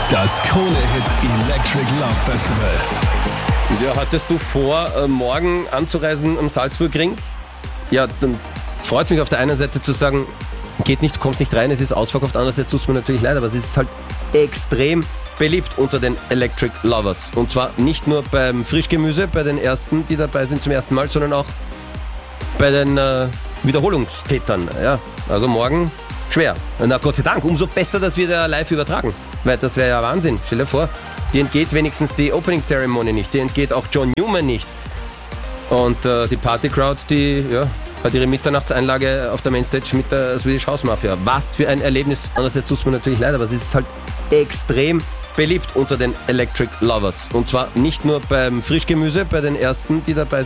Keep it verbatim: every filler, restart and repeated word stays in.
Das Krone-Hit Electric Love Festival. Ja, hattest du vor, äh, morgen anzureisen am Salzburgring? Ja, dann freut es mich auf der einen Seite zu sagen, geht nicht, du kommst nicht rein, es ist ausverkauft. Andererseits tut es mir natürlich leid, aber es ist halt extrem beliebt unter den Electric Lovers. Und zwar nicht nur beim Frischgemüse, bei den ersten, die dabei sind zum ersten Mal, sondern auch bei den äh, Wiederholungstätern. Ja, also morgen schwer. Na Gott sei Dank, umso besser, dass wir da live übertragen. Weil das wäre ja Wahnsinn. Stell dir vor, die entgeht wenigstens die Opening Ceremony nicht. Die entgeht auch John Newman nicht. Und äh, die Party-Crowd, die ja, hat ihre Mitternachtseinlage auf der Mainstage mit der Swedish House Mafia. Was für ein Erlebnis. Andererseits tut es mir natürlich leid, aber es ist halt extrem beliebt unter den Electric Lovers. Und zwar nicht nur beim Frischgemüse, bei den ersten, die dabei sind.